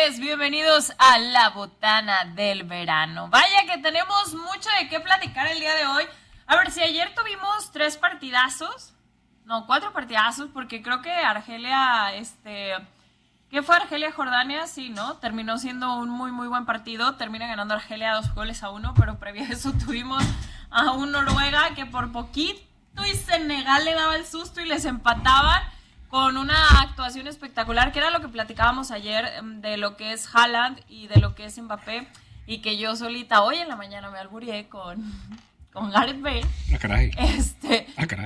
tardes, bienvenidos a La Botana del Verano. Vaya que tenemos mucho de qué platicar el día de hoy. A ver, si ayer tuvimos 4 partidazos, porque creo que Argelia, ¿qué fue Argelia-Jordania? Sí, ¿no? Terminó siendo un muy, muy buen partido. Termina ganando Argelia 2-1, pero previo a eso tuvimos a un Noruega que por poquito y Senegal le daba el susto y les empataban con una actuación espectacular, que era lo que platicábamos ayer de lo que es Haaland y de lo que es Mbappé, y que yo solita hoy en la mañana me alburié con Gareth Bale. Ah, caray. Caray.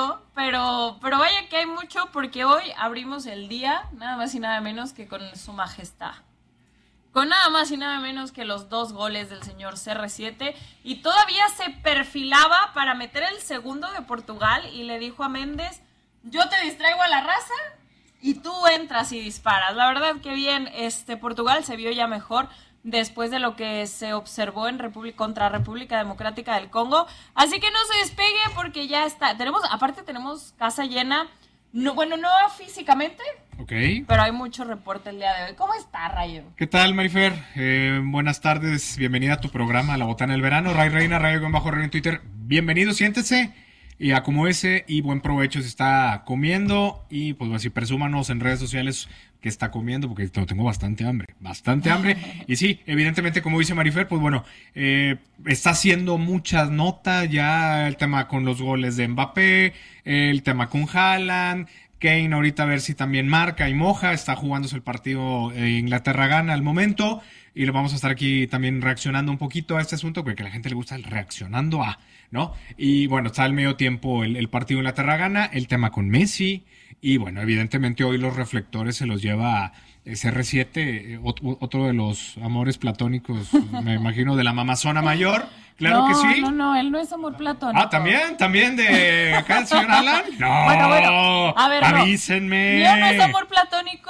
Pero vaya que hay mucho, porque hoy abrimos el día nada más y nada menos que con su majestad. Con nada más y nada menos que los 2 goles del señor CR7, y todavía se perfilaba para meter el segundo de Portugal, y le dijo a Méndez: yo te distraigo a la raza y tú entras y disparas. La verdad que bien, Portugal se vio ya mejor después de lo que se observó en contra República Democrática del Congo. Así que no se despegue porque ya está. Tenemos casa llena. No físicamente, okay, pero hay mucho reporte el día de hoy. ¿Cómo está, Rayo? ¿Qué tal, Marifer? Buenas tardes, bienvenida a tu programa La Botana del Verano. Ray Reina, Rayo-Reina en Twitter. Bienvenido, siéntese y acomódese y buen provecho si está comiendo, y pues así presúmanos en redes sociales que está comiendo, porque tengo bastante hambre, y sí, evidentemente, como dice Marifer, pues bueno, está haciendo muchas notas ya el tema con los goles de Mbappé, el tema con Haaland, Kane ahorita a ver si también marca y moja, está jugándose el partido, Inglaterra gana al momento, y le vamos a estar aquí también reaccionando un poquito a este asunto, porque a la gente le gusta el reaccionando a, ¿no? Y bueno, está al medio tiempo el partido Inglaterra gana, el tema con Messi, y bueno, evidentemente hoy los reflectores se los lleva CR7, otro de los amores platónicos, me imagino, de la mamazona mayor. Claro que sí. No, él no es amor platónico. Ah, también de acá el señor Alan. No, bueno, a ver, avísenme. Mío no es amor platónico,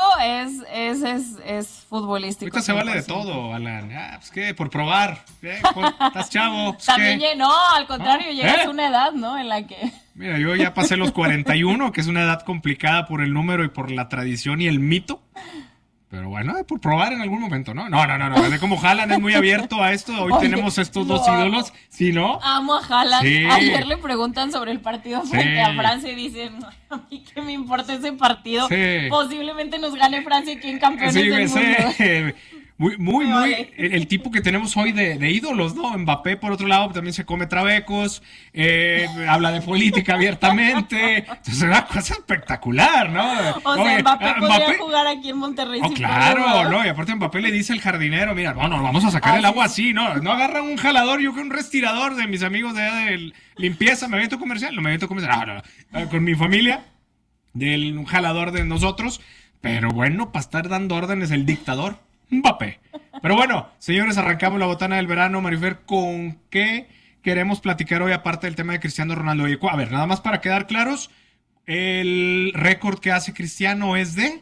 es futbolístico. Ahorita se vale de todo, Alan. Pues qué, por probar. Estás chavo. Pues, también al contrario, llegas a una edad, ¿no? En la que... Mira, yo ya pasé los 41, que es una edad complicada por el número y por la tradición y el mito. Pero bueno, por probar en algún momento, ¿no? No. De como Haaland es muy abierto a esto. Hoy tenemos estos dos ídolos. ¿Sí, no? Amo a Haaland. Sí. Ayer le preguntan sobre el partido frente a Francia y dicen: a mí qué me importa ese partido. Sí. Posiblemente nos gane Francia, quien campeones del mundo. Muy, el tipo que tenemos hoy de ídolos, ¿no? Mbappé, por otro lado, también se come trabecos, habla de política abiertamente, entonces es una cosa espectacular, ¿no? O sea, Mbappé podría jugar aquí en Monterrey. Claro, ¿no? Y aparte Mbappé le dice al jardinero: mira, no, vamos a sacar el agua así, ¿no? No agarran un jalador, yo con un respirador de mis amigos de limpieza, me aviento comercial, no, con mi familia, un jalador de nosotros, pero bueno, para estar dando órdenes el dictador Mbappé. Pero bueno, señores, arrancamos la botana del verano. Marifer, ¿con qué queremos platicar hoy aparte del tema de Cristiano Ronaldo? A ver, nada más para quedar claros, el récord que hace Cristiano es de...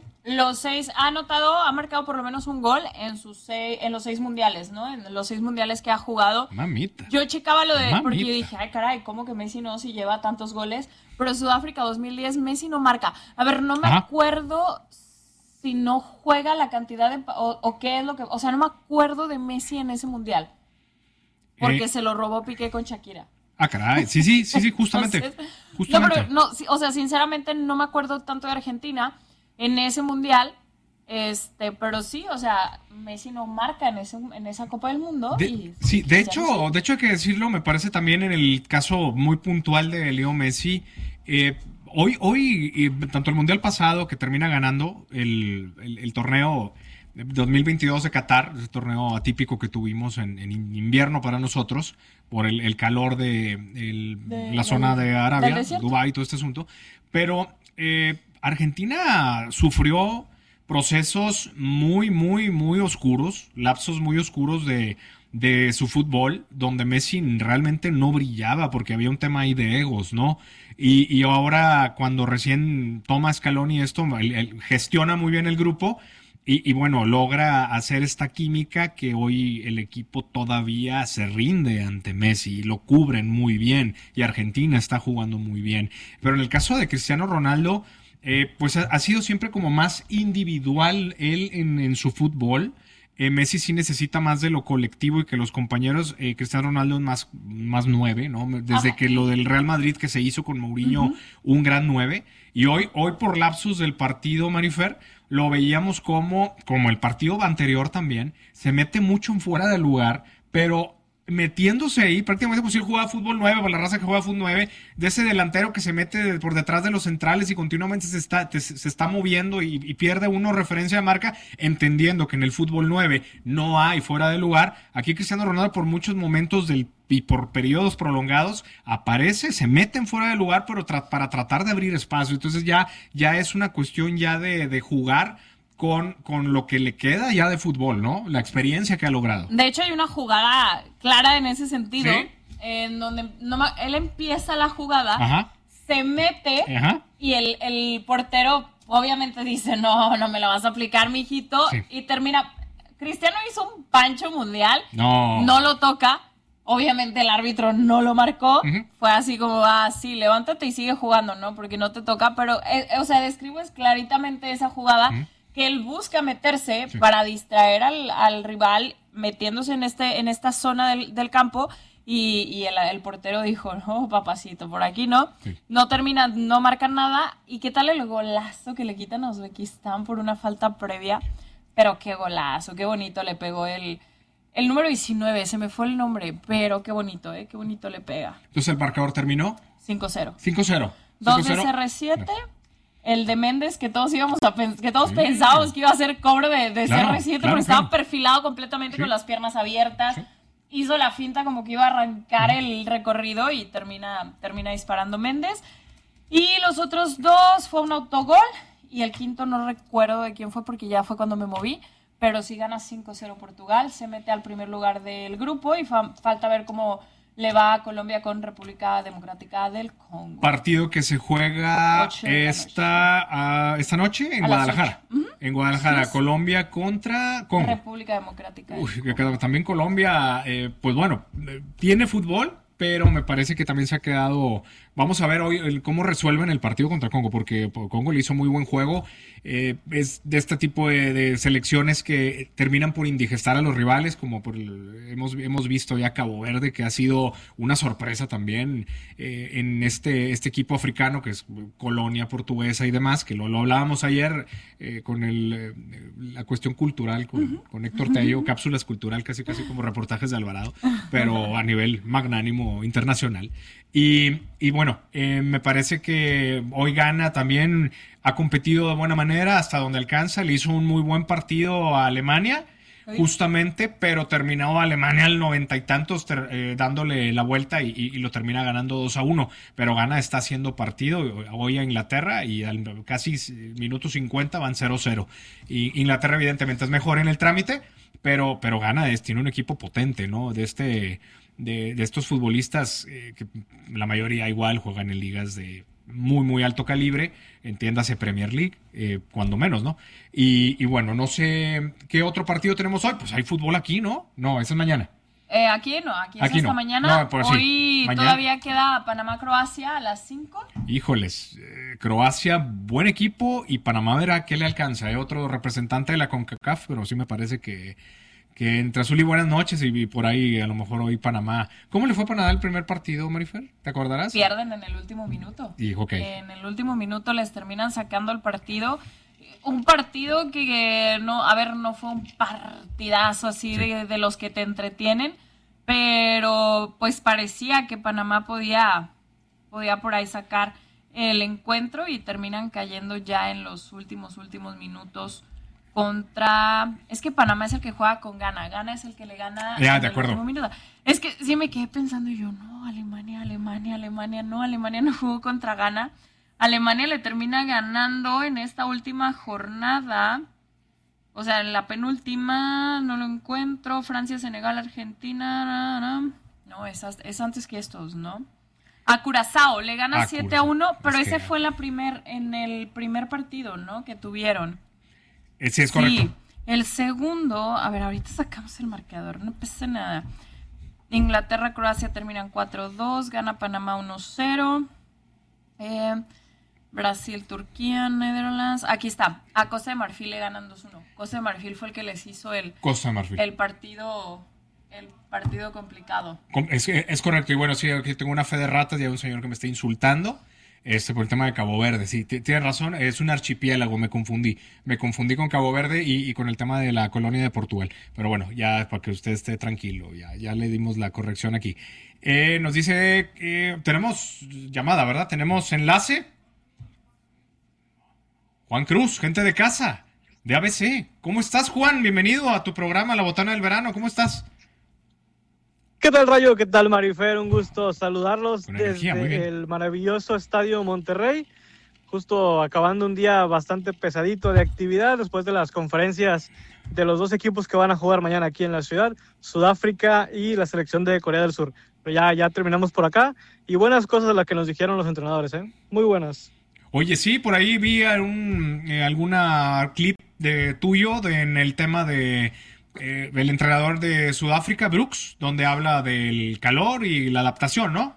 ha marcado por lo menos un gol en los 6 mundiales, ¿no? En los 6 mundiales que ha jugado. Mamita. Yo checaba porque yo dije: ay, caray, ¿cómo que Messi no, si lleva tantos goles? Pero Sudáfrica 2010, Messi no marca. A ver, no me acuerdo si no juega la cantidad de... o qué es lo que... O sea, no me acuerdo de Messi en ese mundial. Porque se lo robó Piqué con Shakira. Ah, caray. Sí, justamente. Entonces, no, o sea, sinceramente no me acuerdo tanto de Argentina en ese mundial. Pero sí, o sea, Messi no marca en esa Copa del Mundo. De hecho hay que decirlo, me parece también en el caso muy puntual de Leo Messi. Hoy, tanto el mundial pasado, que termina ganando el torneo 2022 de Qatar, ese torneo atípico que tuvimos en invierno para nosotros, por el calor de la zona de Arabia, Dubái y todo este asunto. Pero Argentina sufrió procesos muy, muy, muy oscuros, lapsos muy oscuros de su fútbol, donde Messi realmente no brillaba porque había un tema ahí de egos, ¿no? Y ahora, cuando recién toma Scaloni esto, él gestiona muy bien el grupo y bueno, logra hacer esta química que hoy el equipo todavía se rinde ante Messi y lo cubren muy bien, y Argentina está jugando muy bien. Pero en el caso de Cristiano Ronaldo, pues ha sido siempre como más individual él en su fútbol. Messi sí necesita más de lo colectivo y que los compañeros. Cristiano Ronaldo es más 9, ¿no? Desde que lo del Real Madrid que se hizo con Mourinho, un gran 9. Y hoy por lapsus del partido, Marifer, lo veíamos como el partido anterior también, se mete mucho en fuera de lugar, pero metiéndose ahí, prácticamente como si él jugaba fútbol 9, para la raza que juega fútbol 9, de ese delantero que se mete por detrás de los centrales y continuamente se está moviendo y pierde uno referencia de marca, entendiendo que en el fútbol 9 no hay fuera de lugar. Aquí Cristiano Ronaldo por muchos momentos y por periodos prolongados aparece, se mete en fuera de lugar, pero para tratar de abrir espacio. Entonces ya es una cuestión ya de jugar con lo que le queda ya de fútbol, ¿no? La experiencia que ha logrado. De hecho, hay una jugada clara en ese sentido, ¿sí? En donde él empieza la jugada, ajá, se mete, ajá, y el portero obviamente dice, no me la vas a aplicar, mijito, sí, y termina. Cristiano hizo un pancho mundial, no lo toca, obviamente el árbitro no lo marcó, fue así como, sí, levántate y sigue jugando, ¿no? Porque no te toca, pero, o sea, describes claritamente esa jugada, que él busca meterse, sí, para distraer al rival, metiéndose en esta zona del campo, y el portero dijo, no, papacito, por aquí no, sí, no termina, no marcan nada. ¿Y qué tal el golazo que le quitan a Uzbekistán por una falta previa? Pero qué golazo, qué bonito le pegó el número 19, se me fue el nombre, pero qué bonito, qué bonito le pega. Entonces el marcador terminó 5-0. 5-0. 2 de CR7. No. El de Méndez, que todos pensábamos que iba a ser cobro de CR7, porque estaba perfilado completamente, sí, con las piernas abiertas. Sí. Hizo la finta como que iba a arrancar el recorrido y termina disparando Méndez. Y los otros dos fue un autogol, y el quinto no recuerdo de quién fue porque ya fue cuando me moví, pero sí gana 5-0 Portugal, se mete al primer lugar del grupo y falta ver cómo le va a Colombia con República Democrática del Congo. Partido que se juega esta noche en Guadalajara. En Guadalajara, sí, Colombia contra Congo. República Democrática. También Colombia, pues bueno, tiene fútbol, pero me parece que también se ha quedado. Vamos a ver hoy cómo resuelven el partido contra Congo, porque Congo le hizo muy buen juego. Es de este tipo de selecciones que terminan por indigestar a los rivales, como hemos visto ya Cabo Verde, que ha sido una sorpresa también en este equipo africano, que es colonia portuguesa y demás, que lo hablábamos ayer con la cuestión cultural, con Héctor Tello, cápsulas cultural, casi como reportajes de Alvarado, pero a nivel magnánimo internacional. Y bueno, me parece que hoy Ghana también ha competido de buena manera hasta donde alcanza. Le hizo un muy buen partido a Alemania, justamente, pero terminó Alemania al 90 y tantos dándole la vuelta y lo termina ganando 2-1. Pero Ghana está haciendo partido hoy a Inglaterra y al casi minuto 50 van 0-0. Y Inglaterra evidentemente es mejor en el trámite, pero Ghana tiene un equipo potente, ¿no? De estos futbolistas que la mayoría igual juegan en ligas de muy, muy alto calibre, entiéndase Premier League, cuando menos, ¿no? Y bueno, no sé qué otro partido tenemos hoy. Pues hay fútbol aquí, ¿no? No, ese es mañana. Aquí es hasta no. Mañana. No, hoy mañana todavía queda Panamá-Croacia a las 5. Híjoles, Croacia, buen equipo, y Panamá verá qué le alcanza. Otro representante de la CONCACAF, pero sí me parece que entre azul y buenas noches y por ahí a lo mejor hoy Panamá. ¿Cómo le fue a Panamá el primer partido, Marifer? ¿Te acordarás? Pierden en el último minuto. En el último minuto les terminan sacando el partido. Un partido que no fue un partidazo así, sí, de los que te entretienen, pero pues parecía que Panamá podía por ahí sacar el encuentro y terminan cayendo ya en los últimos minutos. Es que Panamá es el que juega con Ghana. Ghana es el que le gana. Ya, de acuerdo. Es que sí me quedé pensando yo, Alemania no jugó contra Ghana. Alemania le termina ganando en esta última jornada. O sea, en la penúltima no lo encuentro. Francia, Senegal, Argentina. No, es antes que estos, ¿no? A Curazao le gana 7-1, pero ese fue en el primer partido, ¿no? Que tuvieron. Sí, es correcto. Sí, el segundo, a ver, ahorita sacamos el marcador, no pasa nada. Inglaterra, Croacia terminan 4-2, gana Panamá 1-0. Brasil, Turquía, Netherlands. Aquí está. A Costa de Marfil le ganan 2-1. Costa de Marfil fue el que les hizo Costa de Marfil. el partido complicado. Es correcto. Y bueno, sí, aquí tengo una fe de ratas y hay un señor que me está insultando por el tema de Cabo Verde. Sí, tienes razón, es un archipiélago, me confundí. Me confundí con Cabo Verde y con el tema de la colonia de Portugal. Pero bueno, ya para que usted esté tranquilo, ya le dimos la corrección aquí. Nos dice, tenemos llamada, ¿verdad? Tenemos enlace. Juan Cruz, gente de casa, de ABC. ¿Cómo estás, Juan? Bienvenido a tu programa La Botana del Verano. ¿Cómo estás? ¿Qué tal, Rayo? ¿Qué tal, Marifer? Un gusto saludarlos energía, desde el maravilloso Estadio Monterrey. Justo acabando un día bastante pesadito de actividad después de las conferencias de los dos equipos que van a jugar mañana aquí en la ciudad, Sudáfrica y la selección de Corea del Sur. Pero ya terminamos por acá y buenas cosas las que nos dijeron los entrenadores, ¿eh? Muy buenas. Oye, sí, por ahí vi alguna clip tuyo en el tema del entrenador de Sudáfrica, Brooks, donde habla del calor y la adaptación, ¿no?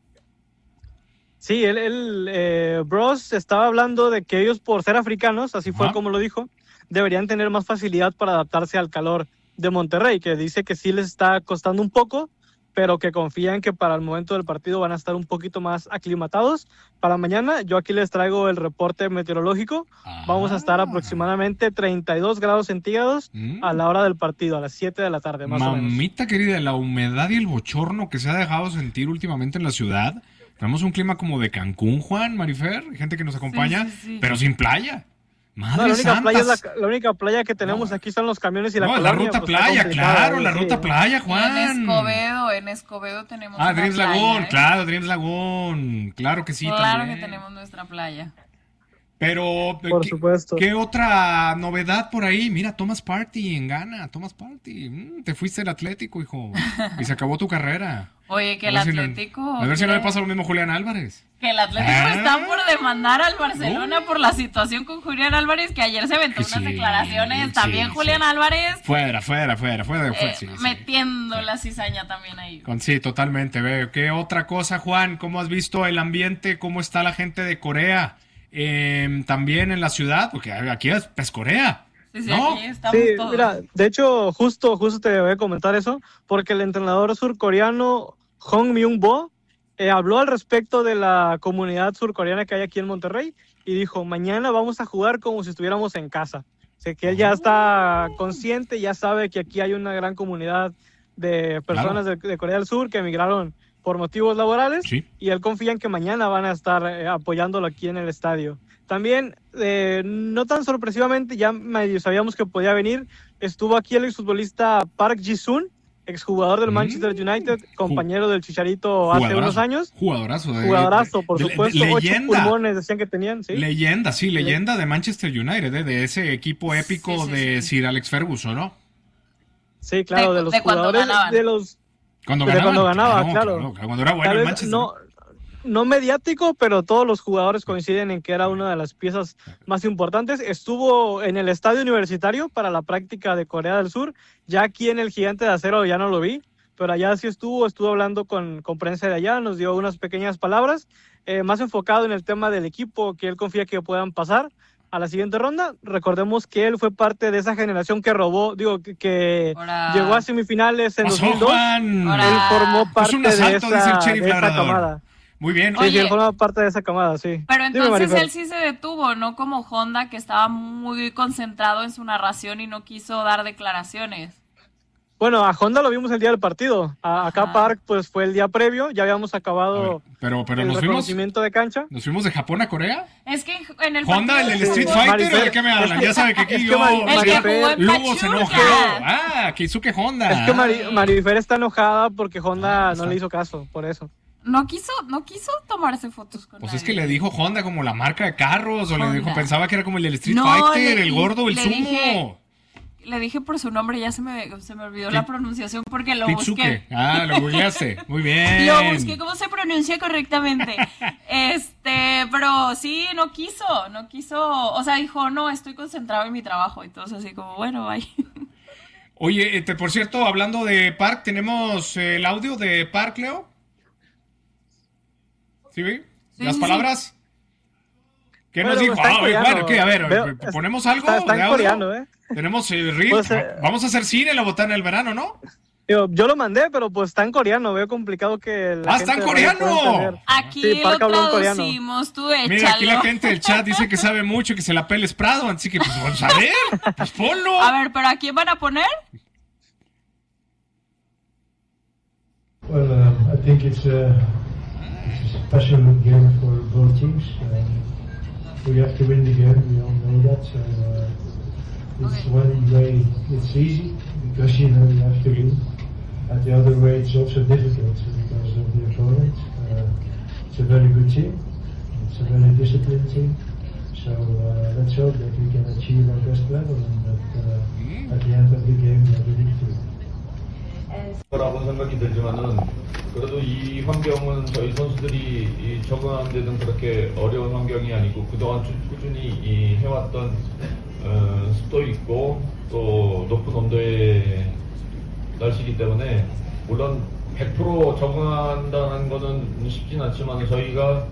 Sí, Bros estaba hablando de que ellos, por ser africanos, así fue como lo dijo, deberían tener más facilidad para adaptarse al calor de Monterrey, que dice que sí les está costando un poco, pero que confían que para el momento del partido van a estar un poquito más aclimatados. Para mañana, yo aquí les traigo el reporte meteorológico. Vamos a estar aproximadamente 32 grados centígrados a la hora del partido, a las 7 de la tarde, más o menos. Mamita querida, la humedad y el bochorno que se ha dejado sentir últimamente en la ciudad. Tenemos un clima como de Cancún, Juan, Marifer, gente que nos acompaña, sí. Pero sin playa. Madre la única playa que tenemos aquí son los camiones y la colonia. La ruta playa, claro, la ruta playa, Juan. En Escobedo tenemos una Dreams playa, Lagoon, claro, Dreams Lagoon, claro que sí. Claro también. Que tenemos nuestra playa. Pero, por supuesto. ¿Qué otra novedad por ahí? Mira, Thomas Partey en Ghana, Thomas Partey. Te fuiste al Atlético, hijo, y se acabó tu carrera. Oye, que el Atlético... A ver si no le pasa lo mismo a Julián Álvarez. Que el Atlético está por demandar al Barcelona por la situación con Julián Álvarez, que ayer se aventó unas declaraciones. También Julián Álvarez... Fuera. Metiendo la cizaña también ahí. Sí, totalmente. Veo. ¿Qué otra cosa, Juan? ¿Cómo has visto el ambiente? ¿Cómo está la gente de Corea? También en la ciudad, porque aquí es Corea. Sí, ¿no? Aquí estamos todos. Mira, de hecho, justo te voy a comentar eso, porque el entrenador surcoreano Hong Myung-bo habló al respecto de la comunidad surcoreana que hay aquí en Monterrey y dijo, mañana vamos a jugar como si estuviéramos en casa. O sea, que él ya está consciente, ya sabe que aquí hay una gran comunidad de personas de Corea del Sur que emigraron por motivos laborales, sí. Y él confía en que mañana van a estar apoyándolo aquí en el estadio. También, no tan sorpresivamente, ya medio sabíamos que podía venir, estuvo aquí el exfutbolista Park Ji-sung, exjugador del Manchester United, compañero del Chicharito hace unos años. Jugadorazo, por supuesto. Leyenda. 8 pulmones decían que tenían, ¿sí? Leyenda de Manchester United, de ese equipo épico de Sir Alex Ferguson, ¿no? Sí, claro, de los jugadores de los... Cuando ganaba, claro. Cuando era bueno el Manchester. No mediático, pero todos los jugadores coinciden en que era una de las piezas más importantes. Estuvo en el estadio universitario para la práctica de Corea del Sur. Ya aquí en el Gigante de Acero ya no lo vi, pero allá sí estuvo hablando con prensa de allá, nos dio unas pequeñas palabras, más enfocado en el tema del equipo, que él confía que puedan pasar a la siguiente ronda. Recordemos que él fue parte de esa generación que llegó a semifinales en 2002. Él formó parte de esa camada. Muy bien. Sí, él forma parte de esa camada, sí. Pero entonces él sí se detuvo, no como Honda, que estaba muy concentrado en su narración y no quiso dar declaraciones. Bueno, a Honda lo vimos el día del partido. Acá Park, pues fue el día previo, ya habíamos acabado pero el reconocimiento de cancha. ¿Nos fuimos de Japón a Corea? Es que en el Honda, partido... el Street Fighter, ¿o de qué me hablan? Ya sabe que aquí yo... Luego se enojó. Keisuke Honda. Es que Marifer está enojada porque Honda no le hizo caso, por eso. No quiso tomarse fotos con Pues nadie. Es que le dijo Honda como la marca de carros, o le dijo, pensaba que era como el del Street Fighter, el gordo, el sumo. Le dije por su nombre, ya se me olvidó la pronunciación porque lo busqué. Lo googleaste, muy bien. Lo busqué cómo se pronuncia correctamente. Pero sí, no quiso, o sea, dijo, no, estoy concentrado en mi trabajo, y todos así como, bueno, bye. Oye, por cierto, hablando de Park, ¿tenemos el audio de Park, Leo? ¿Sí? ¿Las palabras? ¿Qué nos dijo? Bueno, ¿qué? A ver, ¿ponemos algo está de en audio? coreano, Tenemos Reel. Pues, vamos a hacer cine en la botana del verano, ¿no? Yo lo mandé, pero pues está en coreano. Veo complicado que la está en coreano. Aquí sí, lo traducimos, tú échalo. Mira, aquí la gente del chat dice que sabe mucho, que se la pele Prado, así que pues vamos a ver, pues ponlo. A ver, ¿pero a quién van a poner? Well, I think it's a special game for both teams. We have to win the game, we all know that. So it's one way it's easy because you have to win. And the other way it's also difficult because of the opponent. It's a very good team. It's a very disciplined team. So let's hope that we can achieve our best level and that at the end of the game we have a victory. 라고 생각이 들지만은 그래도 이 환경은 저희 선수들이 적응하는 데는 그렇게 어려운 환경이 아니고 그동안 꾸준히 해왔던 습도 있고 또 높은 온도의 날씨이기 때문에 물론 100% 적응한다는 거는 쉽진 않지만 저희가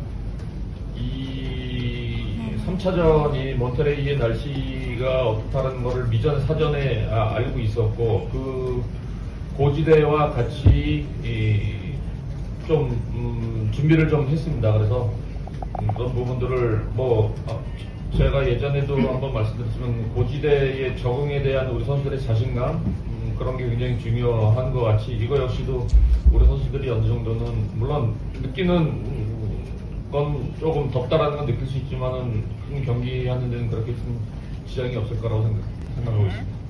이 3차전이 몬테레이의 날씨가 어떻다는 거를 사전에 알고 있었고 그 고지대와 같이 좀 준비를 좀 했습니다. 그래서 그런 부분들을 제가 예전에도 한번 말씀드렸지만 고지대의 적응에 대한 우리 선수들의 자신감 그런 게 굉장히 중요한 것 같이 이거 역시도 우리 선수들이 어느 정도는 물론 느끼는 건 조금 덥다라는 건 느낄 수 있지만은 큰 경기하는 데는 그렇게 좀 지장이 없을 거라고 생각하고 있습니다.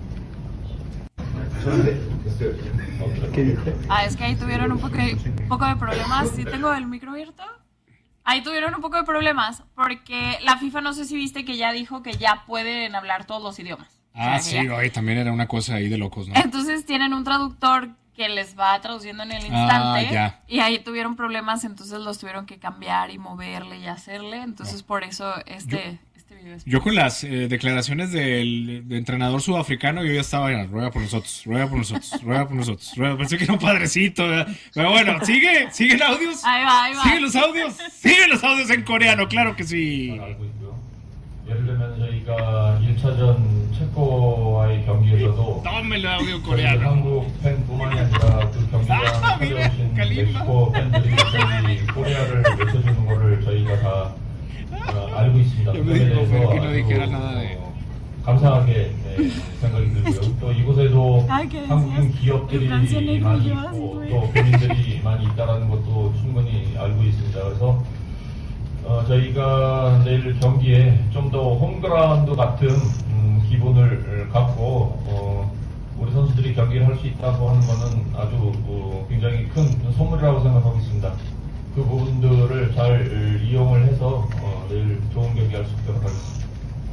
Es que ahí tuvieron un poco de problemas. ¿Sí tengo el micro abierto? Ahí tuvieron un poco de problemas porque la FIFA, no sé si viste que ya dijo que ya pueden hablar todos los idiomas. Sí, hoy también era una cosa ahí de locos, ¿no? Entonces tienen un traductor que les va traduciendo en el instante y ahí tuvieron problemas, entonces los tuvieron que cambiar y moverle y hacerle. Entonces por eso Yo con las declaraciones del entrenador sudafricano, yo ya estaba rueda por nosotros, rueda por nosotros, rueda por nosotros, rueda. Pensé que era un padrecito, ¿verdad? Pero bueno, ¿siguen audios? Ahí va. Siguen los audios en coreano, claro que sí. 예를 들면 저희가 1차전 체코와의 경기에서도 한국 팬뿐만이 아니라 그 경기장 찾아오신 멕시코 팬들이 저희 코리아를 외쳐주는 거를 저희가 다 알고 있습니다. 그에 대해서 감사하게 생각이 들고요. 또 이곳에도 한국인 기업들이 많이 있고 또 교민들이 많이 있다는 것도 충분히 알고 있습니다. 그래서 저희가 내일 경기에 좀 더 홈그라운드 같은 기분을 갖고 우리 선수들이 경기를 할 수 있다고 하는 것은 아주 굉장히 큰 선물이라고 생각하고 있습니다. 그 부분들을 잘 이용을 해서 내일 좋은 경기 할 수 있도록 하겠습니다.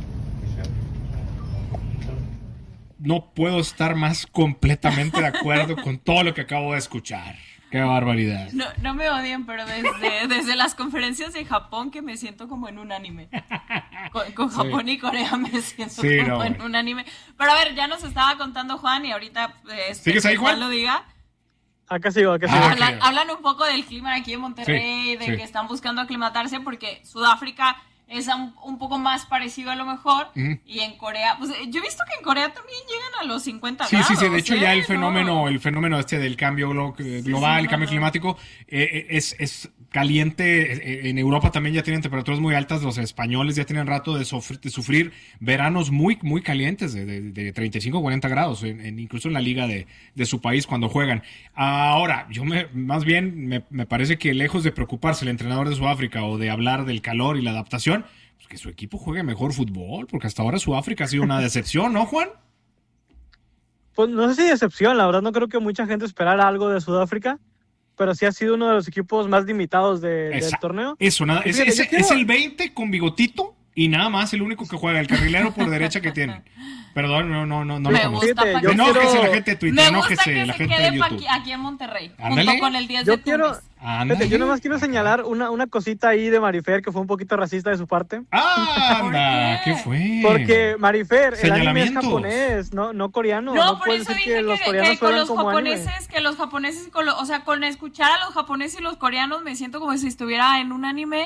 No puedo estar más completamente de acuerdo con todo lo que acabo de escuchar. ¡Qué barbaridad! No me odien, pero desde las conferencias de Japón que me siento como en un anime. Con Japón y Corea me siento como en un anime. Pero a ver, ya nos estaba contando Juan y ahorita ¿sigues ahí, Juan? Lo diga. Acá sigo. Hablan un poco del clima aquí en Monterrey, que están buscando aclimatarse porque Sudáfrica es un poco más parecido a lo mejor, y en Corea, pues yo he visto que en Corea también llegan a los 50 grados. Sí, de hecho ya el fenómeno del cambio global, el cambio climático, es caliente. En Europa también ya tienen temperaturas muy altas, los españoles ya tienen rato de sufrir veranos muy, muy calientes, de 35 40 grados, incluso en la liga de su país cuando juegan. Ahora, más bien me parece que lejos de preocuparse el entrenador de Sudáfrica o de hablar del calor y la adaptación, pues que su equipo juegue mejor fútbol, porque hasta ahora Sudáfrica ha sido una decepción, ¿no, Juan? Pues no sé si decepción, la verdad no creo que mucha gente esperara algo de Sudáfrica, pero sí ha sido uno de los equipos más limitados del torneo. Eso, nada, es el 20 con bigotito y nada más el único que juega, el carrilero por derecha que tienen. Perdón, no me gusta. Enójese la gente de Twitter, enójese la gente de YouTube. Aquí en Monterrey, Ándale. junto con el 10 de Tumbes. Yo nomás quiero señalar una cosita ahí de Marifer que fue un poquito racista de su parte. ¡Anda! ¿Qué fue? Porque Marifer, el anime es japonés, no coreano. No por puede eso ser dije que los coreanos con los como japoneses, anime. que los japoneses, o sea, con escuchar a los japoneses y los coreanos me siento como si estuviera en un anime.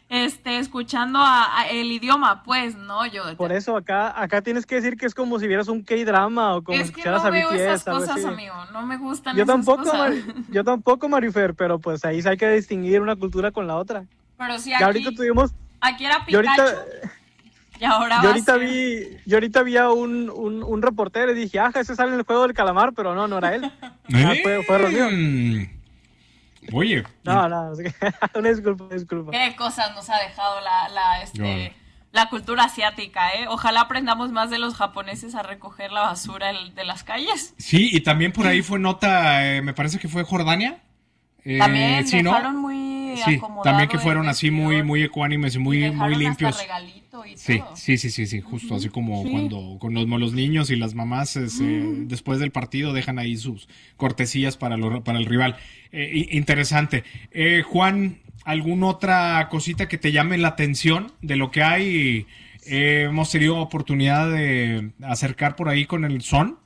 escuchando el idioma, pues, ¿no? Yo por eso acá tienes que decir que es como si vieras un K-drama o como es si que escucharas no a veo BTS, esas algo cosas, así. amigo, no me gustan Yo esas tampoco, cosas. yo tampoco, Marifer, pero pues ahí sí hay que distinguir una cultura con la otra. Pero sí, Ya ahorita tuvimos... aquí era Yo Pikachu y ahora va a ser... yo ahorita vi a un reportero y dije, ese sale en el juego del calamar, pero no era él. Fue Romeo. Oye. No, una disculpa. Qué cosas nos ha dejado la cultura asiática, ¿eh? Ojalá aprendamos más de los japoneses a recoger la basura de las calles. Sí, y también por ahí fue nota, me parece que fue Jordania. También sí, dejaron ¿no? muy Sí, acomodado también que fueron el así vestidor, muy ecuánimes y muy limpios. Hasta regalito y Sí, todo. sí, justo así como cuando con los niños y las mamás después del partido dejan ahí sus cortesías para el rival. Interesante. Juan, ¿alguna otra cosita que te llame la atención de lo que hay? Hemos tenido oportunidad de acercar por ahí con el Son.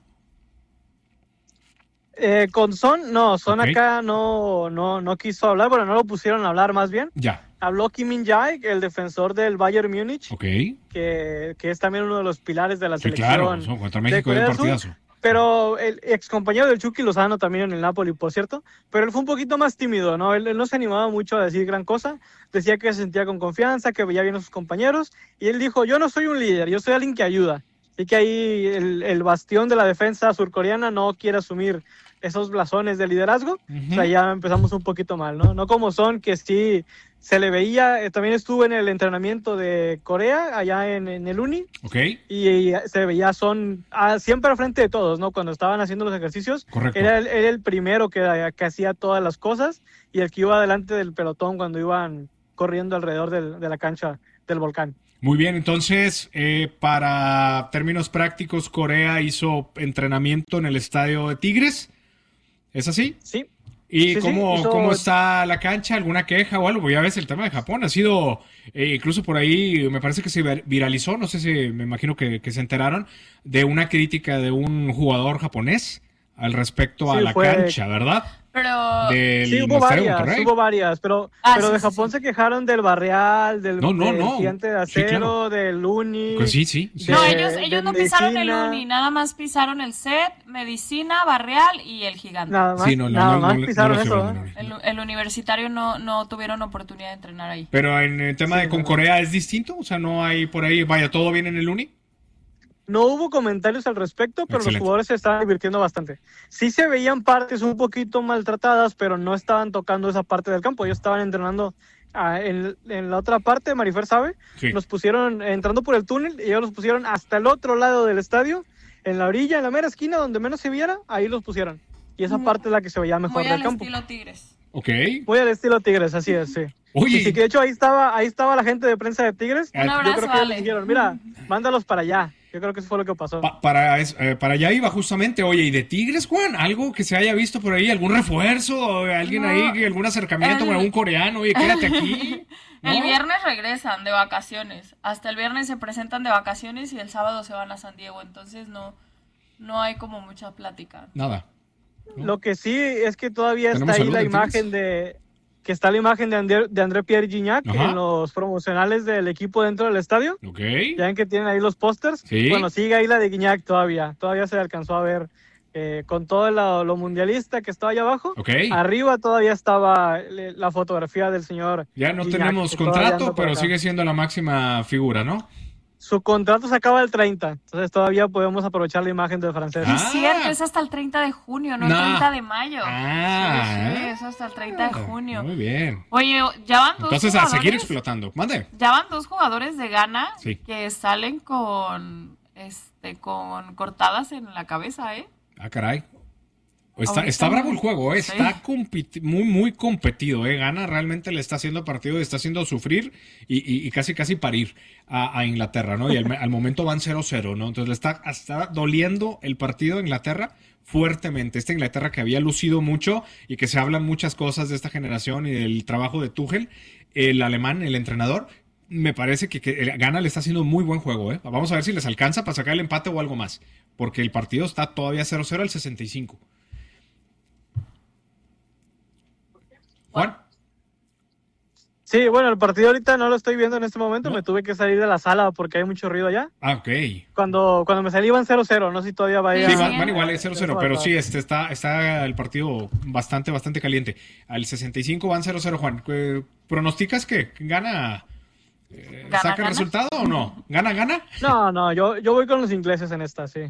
Con Son Okay. acá no quiso hablar, bueno, no lo pusieron a hablar más bien. Ya. Habló Kim Min-jae, el defensor del Bayern Múnich, Ok. que es también uno de los pilares de la Sí, selección. claro, contra de México Corea hay del Sur. partidazo. Pero el ex compañero del Chucky Lozano también en el Napoli, por cierto, pero él fue un poquito más tímido, ¿no? Él no se animaba mucho a decir gran cosa, decía que se sentía con confianza, que veía bien a sus compañeros, y él dijo, yo no soy un líder, yo soy alguien que ayuda. Así que ahí el bastión de la defensa surcoreana no quiere asumir esos blasones de liderazgo. O sea, ya empezamos un poquito mal, ¿no? No como Son, que sí se le veía, también estuvo en el entrenamiento de Corea, allá en el Uni, Ok. y se veía Son siempre al frente de todos, ¿no? Cuando estaban haciendo los ejercicios, Correcto. era el primero que hacía todas las cosas y el que iba delante del pelotón cuando iban corriendo alrededor de la cancha del volcán. Muy bien, entonces, para términos prácticos, Corea hizo entrenamiento en el estadio de Tigres. ¿Es así? Sí. ¿Y Sí, cómo está la cancha? ¿Alguna queja o algo? Ya ves, el tema de Japón ha sido, incluso por ahí, me parece que se viralizó, no sé si, me imagino que se enteraron, de una crítica de un jugador japonés al respecto a la cancha, ¿verdad? Pero Del hubo varias, pero de Japón se quejaron del Barreal, del Gigante de Acero, sí, claro. del Uni. Pues sí. No, ellos no pisaron el Uni, nada más pisaron el set, Medicina, Barreal y el Gigante. Nada más pisaron eso. El universitario no tuvieron oportunidad de entrenar ahí. Pero en el tema de con Corea es distinto, o sea, no hay por ahí, vaya, todo bien en el Uni. No hubo comentarios al respecto, pero Excelente. Los jugadores se estaban divirtiendo bastante. Sí se veían partes un poquito maltratadas, pero no estaban tocando esa parte del campo. Ellos estaban entrenando en la otra parte, Marifer sabe. Sí. Los pusieron entrando por el túnel y ellos los pusieron hasta el otro lado del estadio, en la orilla, en la mera esquina, donde menos se viera, ahí los pusieron. Y esa parte es la que se veía mejor del campo. Muy al estilo Tigres. Ok. Muy al estilo Tigres, así es, sí. Oye. Y sí, que de hecho ahí estaba la gente de prensa de Tigres. Un abrazo, Yo creo que Ale. les dijeron, mira, mándalos para allá. Yo creo que eso fue lo que pasó. Para allá iba justamente. Oye, ¿y de Tigres, Juan? ¿Algo que se haya visto por ahí? ¿Algún refuerzo? ¿Alguien ahí? ¿Algún acercamiento con algún coreano? Oye, quédate aquí. ¿No? El viernes regresan de vacaciones. Hasta el viernes se presentan de vacaciones y el sábado se van a San Diego. Entonces no hay como mucha plática. Nada. ¿No? Lo que sí es que todavía está ¿Tenemos ahí salud la en imagen de André Pierre Gignac en los promocionales del equipo dentro del estadio. Ok. Ya ven que tienen ahí los pósters. Sí. Bueno, sigue ahí la de Gignac todavía se alcanzó a ver con todo lo mundialista que estaba allá abajo. Ok. Arriba todavía estaba la fotografía del señor Ya no Gignac, tenemos que todavía anda contrato, por pero acá. sigue siendo la máxima figura, ¿no? Su contrato se acaba el 30, entonces todavía podemos aprovechar la imagen del francés. Ah. Es cierto, es hasta el 30 de junio, no el 30 de mayo. Sí, es hasta el 30 de junio. Muy bien. Oye, ya van dos Entonces, a jugadores. seguir explotando. Mande. Ya van dos jugadores de Ghana Sí. que salen con cortadas en la cabeza, ¿eh? Ah, caray. Ahorita Está bravo el juego, sí. Está muy competido, Ghana realmente le está haciendo partido, está haciendo sufrir y casi parir a Inglaterra, ¿no? Y al momento van 0-0, ¿no? Entonces le está doliendo el partido a Inglaterra fuertemente. Esta Inglaterra que había lucido mucho y que se hablan muchas cosas de esta generación y del trabajo de Tuchel, el alemán, el entrenador, me parece que Ghana le está haciendo muy buen juego, Vamos a ver si les alcanza para sacar el empate o algo más, porque el partido está todavía 0-0 al 65. Juan. Sí, bueno, el partido ahorita no lo estoy viendo en este momento, me tuve que salir de la sala porque hay mucho ruido allá. Ah, ok. Cuando me salí iban 0-0, no sé si todavía va a ir. Sí, van igual, es 0-0, pero sí, está el partido bastante caliente. Al 65 van 0-0, Juan. ¿Pronosticas que gana? ¿Saca el resultado o no? ¿Gana? No, yo voy con los ingleses en esta, sí.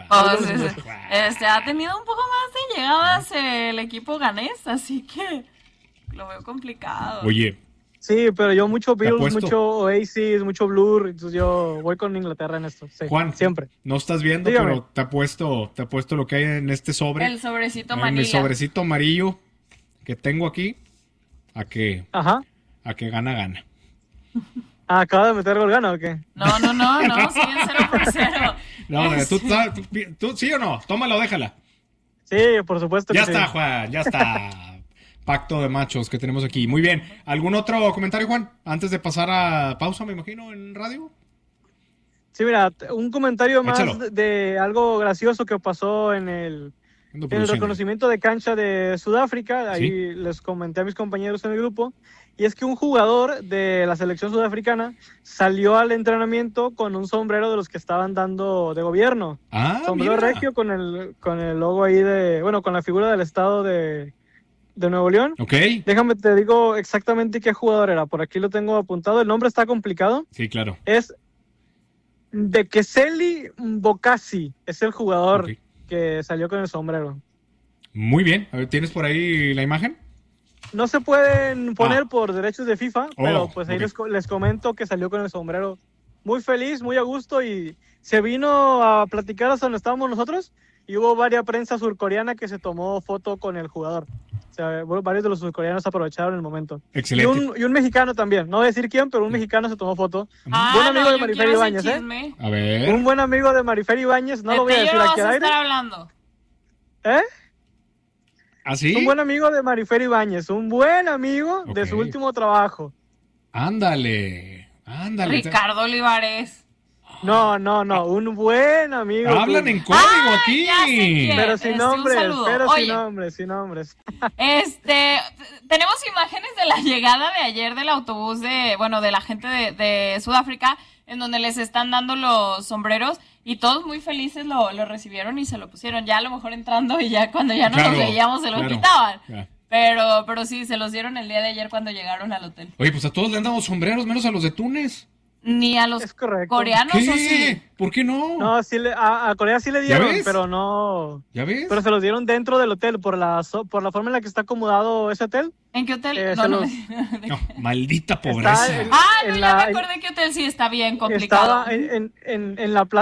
Ha tenido un poco más de llegadas el equipo ganés, así que lo veo complicado. Oye. Sí, pero yo mucho Bills, mucho Oasis, mucho Blur, entonces yo voy con Inglaterra en esto. Sí, Juan, siempre. No estás viendo, dígame. Pero te ha puesto lo que hay en este sobre. El sobrecito manila. El sobrecito amarillo que tengo aquí, a que gana. ¿Acaba de meter gol gana o qué? No, siguen 0-0. No, ¿tú sí o no? Tómala o déjala. Sí, por supuesto que sí. Ya está, Juan, ya está. Pacto de machos que tenemos aquí. Muy bien. ¿Algún otro comentario, Juan? Antes de pasar a pausa, me imagino, en radio. Sí, mira, un comentario más de algo gracioso que pasó en el reconocimiento de cancha de Sudáfrica. Ahí les comenté a mis compañeros en el grupo. Y es que un jugador de la selección sudafricana salió al entrenamiento con un sombrero de los que estaban dando de gobierno. Sombrero regio con el logo ahí con la figura del estado de Nuevo León. Ok. Déjame te digo exactamente qué jugador era. Por aquí lo tengo apuntado. El nombre está complicado. Sí, claro. Es Bekeseli Mbokasi. Es el jugador que salió con el sombrero. Muy bien. A ver, ¿tienes por ahí la imagen? No se pueden poner por derechos de FIFA, pero pues ahí les comento que salió con el sombrero muy feliz, muy a gusto y se vino a platicar hasta donde estábamos nosotros y hubo varias prensa surcoreana que se tomó foto con el jugador. O sea, varios de los surcoreanos aprovecharon el momento. Excelente. Y un mexicano también, no voy a decir quién, pero un mexicano se tomó foto. Buen amigo de Marifer Ibáñez, A ver. Un buen amigo de Marifer Ibáñez, no lo voy a decir aquí al aire. Estar hablando. ¿Ah, sí? Un buen amigo de Marifer Ibáñez, un buen amigo de su último trabajo. Ándale. Ricardo Olivares. No, un buen amigo. Hablan en código aquí. Pero sin nombres, sin nombres. Tenemos imágenes de la llegada de ayer del autobús de la gente de Sudáfrica, en donde les están dando los sombreros y todos muy felices lo recibieron y se lo pusieron. Ya a lo mejor entrando y ya cuando ya no los veíamos se lo quitaban. Claro. Pero sí, se los dieron el día de ayer cuando llegaron al hotel. Oye, pues a todos le han dado sombreros, menos a los de Túnez. Ni a los coreanos. ¿Qué? ¿O sí? ¿Por qué no? No, sí a Corea sí le dieron, pero no. ¿Ya ves? Pero se los dieron dentro del hotel por la forma en la que está acomodado ese hotel. ¿En qué hotel? No, maldita pobreza. Ya me acordé que hotel sí está bien complicado. Estaba en la plaza